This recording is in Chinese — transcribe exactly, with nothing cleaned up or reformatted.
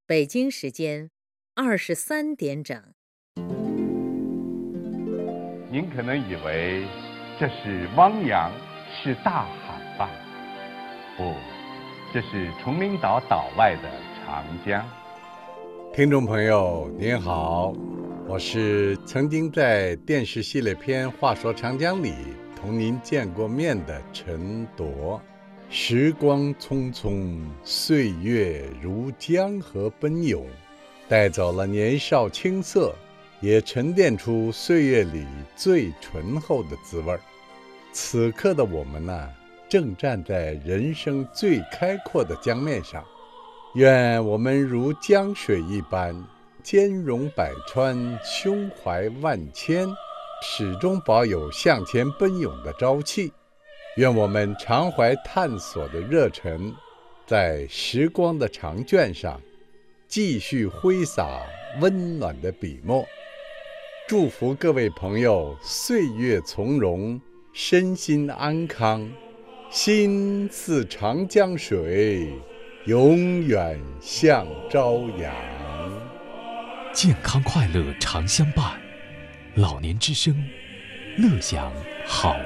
北京时间二十三点整。 您可能以为这是汪洋，是大海吧？不，这是崇明岛岛外的长江。 听众朋友您好，我是曾经在电视系列片《话说长江》里同您见过面的陈铎。时光匆匆，岁月如江河奔涌，带走了年少青涩，也沉淀出岁月里最醇厚的滋味。此刻的我们呢、啊，正站在人生最开阔的江面上，愿我们如江水一般，兼容百川，胸怀万千，始终保有向前奔涌的朝气。愿我们常怀探索的热忱，在时光的长卷上继续挥洒温暖的笔墨。祝福各位朋友岁月从容，身心安康，心似长江水，永远向朝阳。 健康快乐常相伴，老年之声，乐享好